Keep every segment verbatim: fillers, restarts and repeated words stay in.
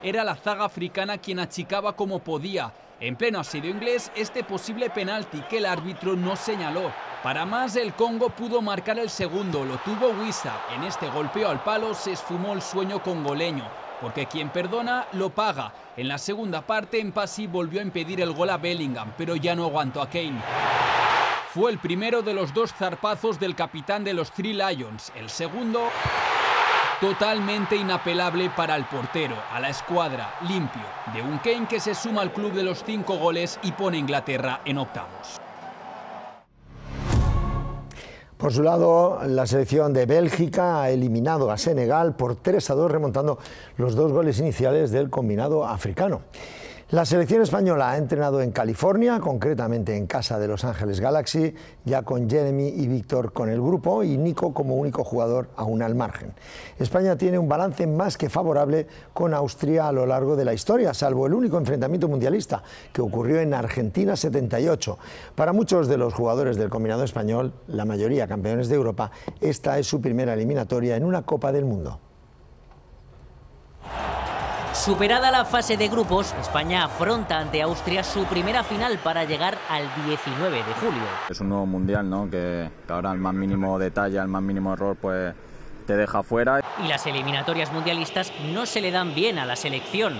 Era la zaga africana quien achicaba como podía. En pleno asedio inglés, este posible penalti que el árbitro no señaló. Para más, el Congo pudo marcar el segundo, lo tuvo Wissa. En este golpeo al palo se esfumó el sueño congoleño, porque quien perdona, lo paga. En la segunda parte, Mpassi volvió a impedir el gol a Bellingham, pero ya no aguantó a Kane. Fue el primero de los dos zarpazos del capitán de los Three Lions. El segundo, totalmente inapelable para el portero, a la escuadra, limpio, de un Kane que se suma al club de los cinco goles y pone a Inglaterra en octavos. Por su lado, la selección de Bélgica ha eliminado a Senegal por tres a dos, remontando los dos goles iniciales del combinado africano. La selección española ha entrenado en California, concretamente en casa de Los Ángeles Galaxy, ya con Jeremy y Víctor con el grupo y Nico como único jugador aún al margen. España tiene un balance más que favorable con Austria a lo largo de la historia, salvo el único enfrentamiento mundialista que ocurrió en Argentina setenta y ocho. Para muchos de los jugadores del combinado español, la mayoría campeones de Europa, esta es su primera eliminatoria en una Copa del Mundo. Superada la fase de grupos, España afronta ante Austria su primera final para llegar al diecinueve de julio. Es un nuevo mundial, ¿no? Que, que ahora el más mínimo detalle, el más mínimo error, pues te deja fuera. Y las eliminatorias mundialistas no se le dan bien a la selección,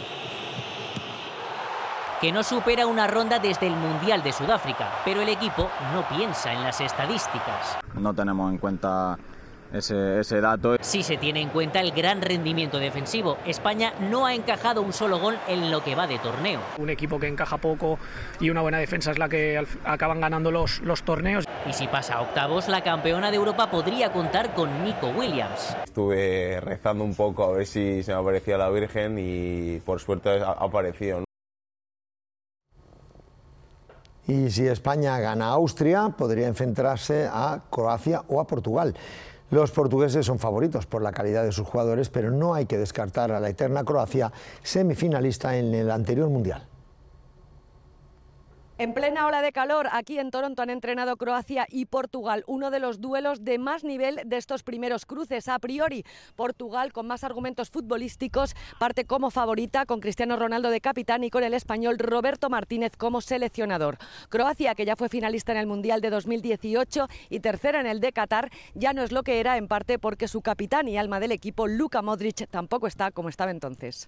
que no supera una ronda desde el Mundial de Sudáfrica, pero el equipo no piensa en las estadísticas. No tenemos en cuenta Ese, ese dato. Sí se tiene en cuenta el gran rendimiento defensivo. España no ha encajado un solo gol en lo que va de torneo. Un equipo que encaja poco y una buena defensa es la que acaban ganando los, los torneos. Y si pasa a octavos, la campeona de Europa podría contar con Nico Williams. Estuve rezando un poco a ver si se me aparecía la Virgen y por suerte ha aparecido, ¿no? Y si España gana a Austria, podría enfrentarse a Croacia o a Portugal. Los portugueses son favoritos por la calidad de sus jugadores, pero no hay que descartar a la eterna Croacia, semifinalista en el anterior Mundial. En plena ola de calor, aquí en Toronto han entrenado Croacia y Portugal, uno de los duelos de más nivel de estos primeros cruces. A priori, Portugal, con más argumentos futbolísticos, parte como favorita, con Cristiano Ronaldo de capitán y con el español Roberto Martínez como seleccionador. Croacia, que ya fue finalista en el Mundial de dos mil dieciocho y tercera en el de Qatar, ya no es lo que era, en parte porque su capitán y alma del equipo, Luka Modric, tampoco está como estaba entonces.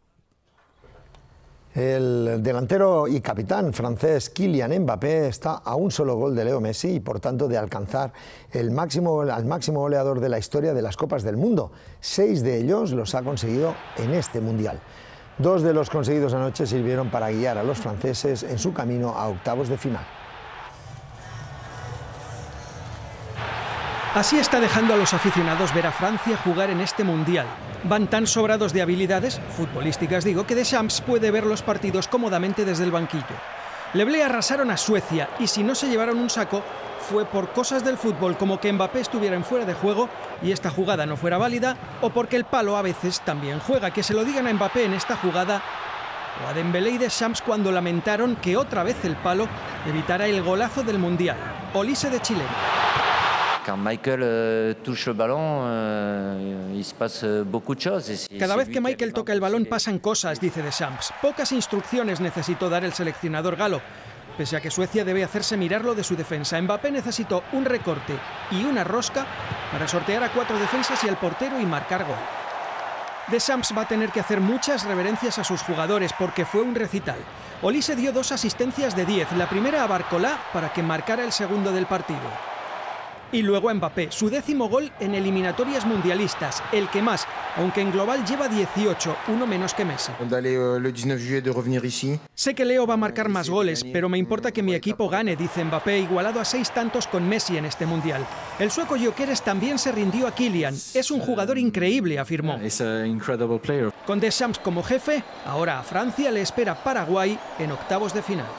El delantero y capitán francés Kylian Mbappé está a un solo gol de Leo Messi y por tanto de alcanzar el máximo, al máximo goleador de la historia de las Copas del Mundo. Seis de ellos los ha conseguido en este Mundial. Dos de los conseguidos anoche sirvieron para guiar a los franceses en su camino a octavos de final. Así está dejando a los aficionados ver a Francia jugar en este Mundial. Van tan sobrados de habilidades, futbolísticas digo, que Deschamps puede ver los partidos cómodamente desde el banquillo. Le Blé arrasaron a Suecia y si no se llevaron un saco fue por cosas del fútbol como que Mbappé estuviera en fuera de juego y esta jugada no fuera válida o porque el palo a veces también juega. Que se lo digan a Mbappé en esta jugada o a Dembélé y Deschamps cuando lamentaron que otra vez el palo evitara el golazo del Mundial. Olise de Chilena. Quand Michael euh, touche le ballon, euh, il se passe beaucoup de choses. Cada vez que Michael toca el balón pasan cosas, dice Deschamps. Pocas instrucciones necesitó dar el seleccionador galo, pese a que Suecia debe hacerse mirarlo de su defensa. Mbappé necesitó un recorte y una rosca para sortear a cuatro defensas y al portero y marcar gol. Deschamps va a tener que hacer muchas reverencias a sus jugadores porque fue un recital. Olise dio dos asistencias de diez, la primera a Barcola para que marcara el segundo del partido. Y luego a Mbappé, su décimo gol en eliminatorias mundialistas, el que más, aunque en global lleva dieciocho, uno menos que Messi. Sé que Leo va a marcar más goles, pero me importa que mi equipo gane, dice Mbappé, igualado a seis tantos con Messi en este Mundial. El sueco Gyökeres también se rindió a Kylian. Es un jugador increíble, afirmó. Con Deschamps como jefe, ahora a Francia le espera Paraguay en octavos de final.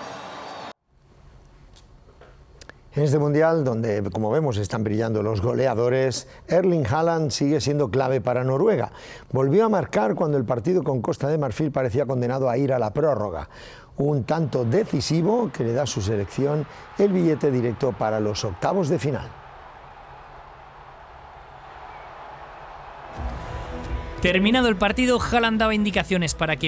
En este Mundial, donde, como vemos, están brillando los goleadores, Erling Haaland sigue siendo clave para Noruega. Volvió a marcar cuando el partido con Costa de Marfil parecía condenado a ir a la prórroga. Un tanto decisivo que le da a su selección el billete directo para los octavos de final. Terminado el partido, Haaland daba indicaciones para que